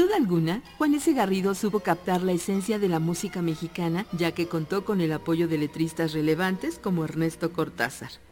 duda alguna, Juan S. Garrido supo captar la esencia de la música mexicana, ya que contó con el apoyo de letristas relevantes como Ernesto Cortázar.